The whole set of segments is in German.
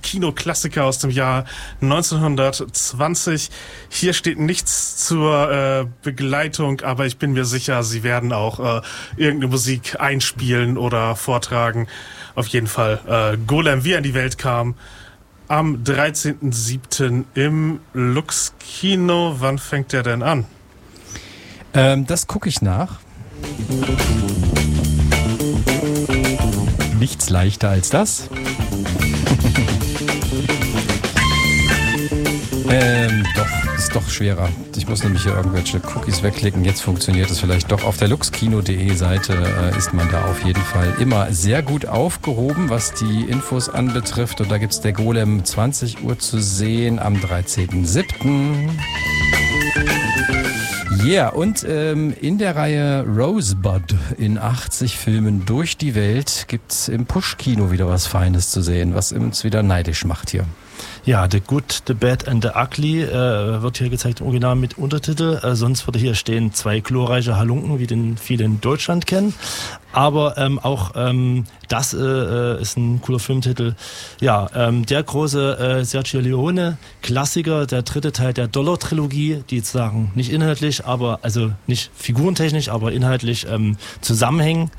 Kinoklassiker aus dem Jahr 1920. Hier steht nichts zur Begleitung, aber ich bin mir sicher, sie werden auch irgendeine Musik einspielen oder vortragen. Auf jeden Fall Golem, wie er in die Welt kam, am 13.07. im Lux Kino. Wann fängt der denn an? Das gucke ich nach. Nichts leichter als das. Ist doch schwerer. Ich muss nämlich hier irgendwelche Cookies wegklicken. Jetzt funktioniert es vielleicht doch. Auf der luxkino.de Seite ist man da auf jeden Fall immer sehr gut aufgehoben, was die Infos anbetrifft. Und da gibt es der Golem 20 Uhr zu sehen am 13.07. Yeah, und in der Reihe Rosebud in 80 Filmen durch die Welt gibt's im Push-Kino wieder was Feines zu sehen, was uns wieder neidisch macht hier. Ja, The Good, The Bad and The Ugly wird hier gezeigt im Original mit Untertitel. Sonst würde hier stehen 2 glorreiche Halunken, wie den viele in Deutschland kennen. Aber auch das ist ein cooler Filmtitel. Ja, der große Sergio Leone Klassiker, der 3. Teil der Dollar-Trilogie, die sozusagen nicht inhaltlich, aber also nicht figurentechnisch, aber inhaltlich zusammenhängen.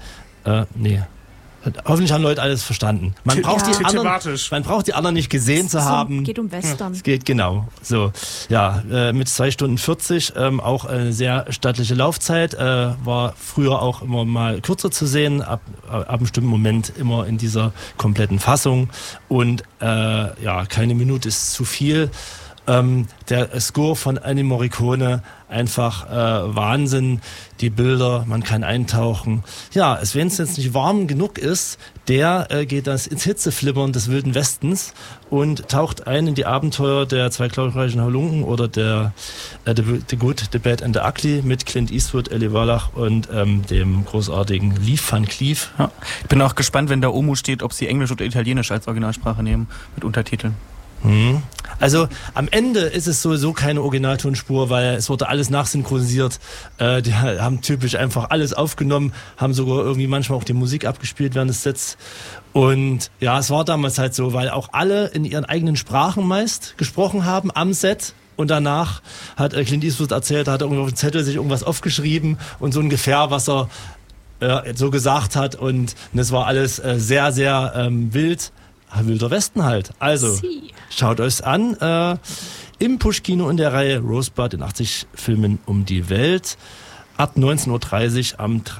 Hoffentlich haben Leute alles verstanden. Man braucht die anderen nicht gesehen zu haben. Es geht um Western. Es geht genau. So, ja, mit 2 Stunden 40, auch eine sehr stattliche Laufzeit. War früher auch immer mal kürzer zu sehen, ab einem bestimmten Moment immer in dieser kompletten Fassung. Und keine Minute ist zu viel. Der Score von Ennio Morricone, einfach Wahnsinn. Die Bilder, man kann eintauchen. Ja, wenn es jetzt nicht warm genug ist, geht das ins Hitzeflimmern des Wilden Westens und taucht ein in die Abenteuer der 2 glorreichen Halunken oder der The Good, The Bad and The Ugly mit Clint Eastwood, Eli Wallach und dem großartigen Lee Van Cleef. Ja. Ich bin auch gespannt, wenn da Omo steht, ob sie Englisch oder Italienisch als Originalsprache nehmen mit Untertiteln. Also am Ende ist es sowieso keine Originaltonspur, weil es wurde alles nachsynchronisiert. Die haben typisch einfach alles aufgenommen, haben sogar irgendwie manchmal auch die Musik abgespielt während des Sets. Und ja, es war damals halt so, weil auch alle in ihren eigenen Sprachen meist gesprochen haben am Set. Und danach hat Clint Eastwood erzählt, hat er irgendwo auf dem Zettel sich irgendwas aufgeschrieben und so ungefähr, was er so gesagt hat. Und das war alles sehr, sehr wild. Wilder Westen halt. Also, schaut euch's an. Im Push-Kino in der Reihe Rosebud in 80 Filmen um die Welt. Ab 19.30 Uhr am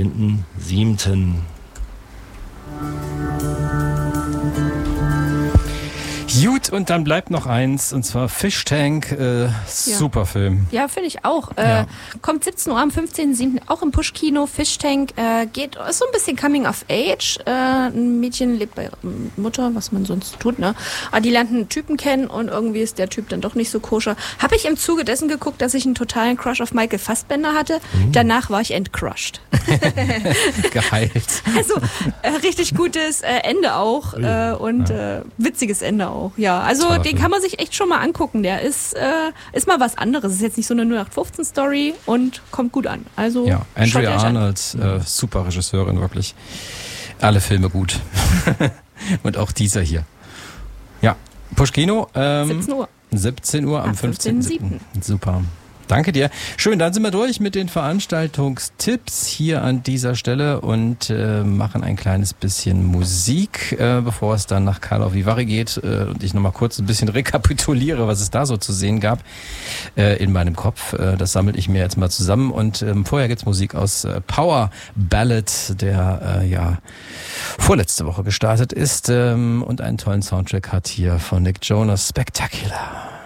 13.07. Gut, und dann bleibt noch eins, und zwar Fish Tank, super Film. Ja, finde ich auch. Kommt 17 Uhr am 15.07. auch im Push-Kino. Fish Tank ist so ein bisschen Coming of Age. Ein Mädchen lebt bei ihrer Mutter, was man sonst tut, ne? Aber die lernt einen Typen kennen und irgendwie ist der Typ dann doch nicht so koscher. Habe ich im Zuge dessen geguckt, dass ich einen totalen Crush auf Michael Fassbender hatte. Danach war ich entcrushed. Geheilt. Also, richtig gutes Ende auch und witziges Ende auch. Ja, also Toller den Film. kann man sich echt schon mal angucken. Der ist mal was anderes. Ist jetzt nicht so eine 0815-Story und kommt gut an. Also ja, schaut Andrea euch an. Arnold, super Regisseurin, wirklich. Alle Filme gut. Und auch dieser hier. Ja, Push-Kino. 17 Uhr. 17 Uhr am 15.07. Super. Danke dir. Schön, dann sind wir durch mit den Veranstaltungstipps hier an dieser Stelle und machen ein kleines bisschen Musik, bevor es dann nach Karlovy Vary geht und ich nochmal kurz ein bisschen rekapituliere, was es da so zu sehen gab in meinem Kopf. Das sammle ich mir jetzt mal zusammen und vorher gibt's Musik aus Power Ballad, der vorletzte Woche gestartet ist und einen tollen Soundtrack hat hier von Nick Jonas, Spectacular.